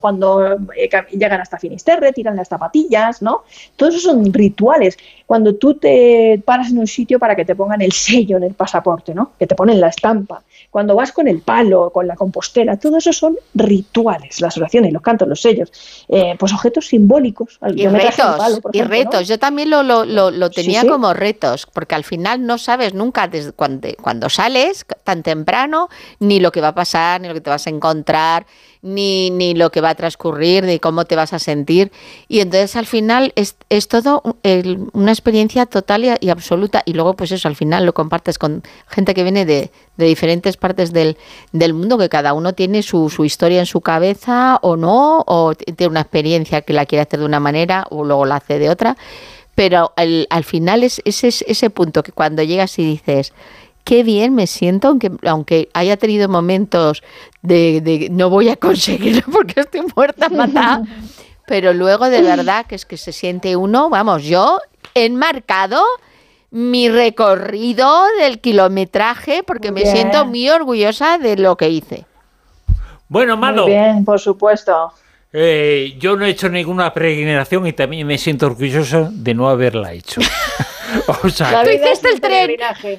cuando llegan hasta Finisterre, tiran las zapatillas, ¿no? Todos esos son rituales. Cuando tú te paras en un sitio para que te pongan el sello en el pasaporte, ¿no? Que te ponen la estampa. Cuando vas con el palo, con la compostera, todo eso son rituales. Las oraciones, los cantos, los sellos, pues objetos simbólicos. Y retos. Yo también lo tenía como retos, porque al final no sabes nunca desde cuando sales tan temprano ni lo que va a pasar, ni lo que te vas a encontrar, ni lo que va a transcurrir, ni cómo te vas a sentir. Y entonces al final es todo una experiencia total y absoluta. Y luego pues eso, al final lo compartes con gente que viene de diferentes partes del mundo, que cada uno tiene su historia en su cabeza o no, o tiene una experiencia que la quiere hacer de una manera o luego la hace de otra. Pero al final es ese punto que cuando llegas y dices... Qué bien me siento, aunque haya tenido momentos de no voy a conseguirlo porque estoy muerta, matada, pero luego de verdad que es que se siente uno, vamos, yo he enmarcado mi recorrido del kilometraje porque me siento muy orgullosa de lo que hice. Bueno, Mado. Muy bien, por supuesto. Yo no he hecho ninguna peregrinación y también me siento orgulloso de no haberla hecho. O sea, tú hiciste el tren.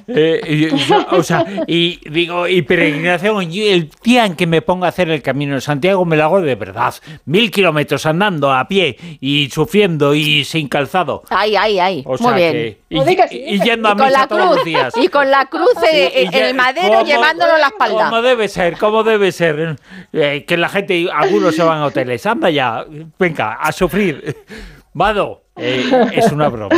Y peregrinación, el día en que me ponga a hacer el Camino de Santiago me lo hago de verdad. 1000 kilómetros andando a pie y sufriendo y sin calzado. Ay. O muy sea bien. Y yendo a misa todos los días. Y con la cruz en el madero llevándolo a la espalda. Como debe ser. Que la gente, algunos se van a hoteles. Anda ya, venga, a sufrir. Mado, es una broma,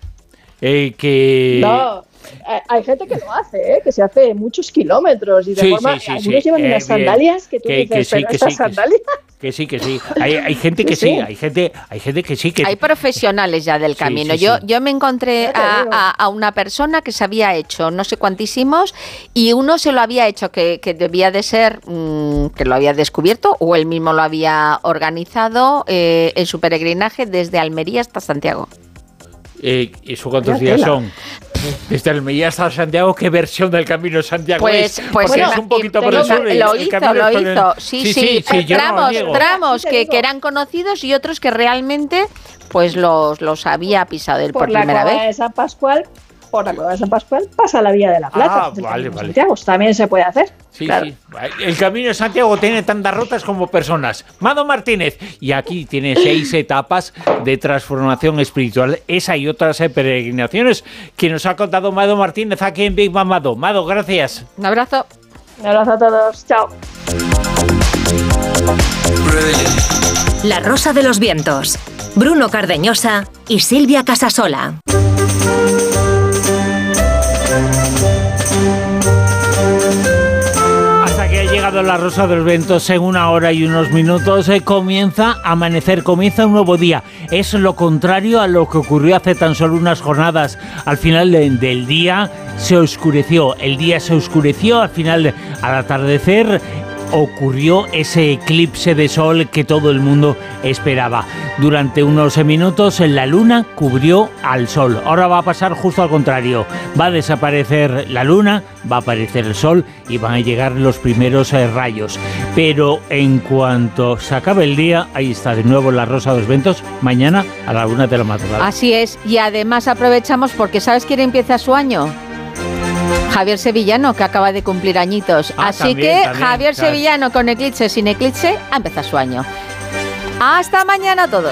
No, hay gente que lo hace, que se hace muchos kilómetros y de forma... Algunos llevan unas sandalias que tú dices, pero estas sandalias... Que sí. Hay gente que sí, hay gente que sí. Hay profesionales ya del camino. Yo me encontré a una persona que se había hecho no sé cuantísimos y uno se lo había hecho que debía de ser que lo había descubierto o él mismo lo había organizado en su peregrinaje desde Almería hasta Santiago. ¿Eso cuántos días son? Desde Almería hasta Santiago, ¿qué versión del Camino de Santiago es? Pues es un poquito por el sur. Lo hizo. Sí. Tramos que eran conocidos y otros que realmente pues los había pisado él por primera vez. Por la Cueva de San Pascual pasa la Vía de la Plata. Vale. Santiago también se puede hacer. Sí. El Camino de Santiago tiene tantas rutas como personas. Mado Martínez. Y aquí tiene 6 etapas de transformación espiritual. Esa y otras peregrinaciones que nos ha contado Mado Martínez aquí en Big Bang Mado. Mado, gracias. Un abrazo. Un abrazo a todos. Chao. La Rosa de los Vientos. Bruno Cardeñosa y Silvia Casasola. La Rosa de los Vientos en 1 hora y unos minutos comienza a amanecer, comienza un nuevo día. Es lo contrario a lo que ocurrió hace tan solo unas jornadas. Al final del día se oscureció, el día se oscureció, al final, al atardecer, ocurrió ese eclipse de sol que todo el mundo esperaba. Durante unos minutos la luna cubrió al sol. Ahora va a pasar justo al contrario. Va a desaparecer la luna, va a aparecer el sol y van a llegar los primeros rayos. Pero en cuanto se acabe el día, ahí está de nuevo la Rosa de los Vientos, mañana a la 1 de la madrugada. Así es, y además aprovechamos porque ¿sabes quién empieza su año? Javier Sevillano, que acaba de cumplir añitos. Así que Javier Sevillano, con eclipse, sin eclipse, ha empezado su año. Hasta mañana a todos.